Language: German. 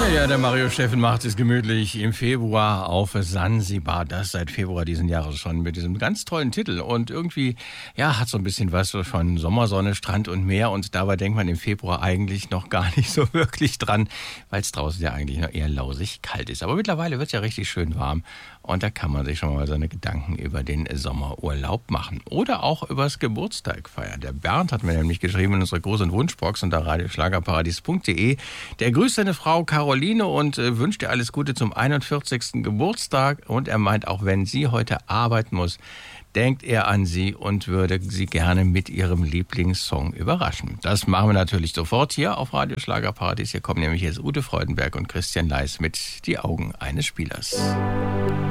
Ja, der Mario Steffen macht es gemütlich im Februar auf Sansibar. Das seit Februar diesen Jahres schon mit diesem ganz tollen Titel. Und irgendwie, ja, hat so ein bisschen was von Sommersonne, Strand und Meer. Und dabei denkt man im Februar eigentlich noch gar nicht so wirklich dran, weil es draußen ja eigentlich noch eher lausig kalt ist. Aber mittlerweile wird es ja richtig schön warm. Und da kann man sich schon mal seine Gedanken über den Sommerurlaub machen. Oder auch übers Geburtstag feiern. Der Bernd hat mir nämlich geschrieben in unserer großen Wunschbox unter radioschlagerparadies.de. Der grüßt seine Frau Caroline und wünscht ihr alles Gute zum 41. Geburtstag. Und er meint, auch wenn sie heute arbeiten muss, denkt er an sie und würde sie gerne mit ihrem Lieblingssong überraschen. Das machen wir natürlich sofort hier auf Radio Schlagerparadies. Hier kommen nämlich jetzt Ute Freudenberg und Christian Leis mit Die Augen eines Spielers.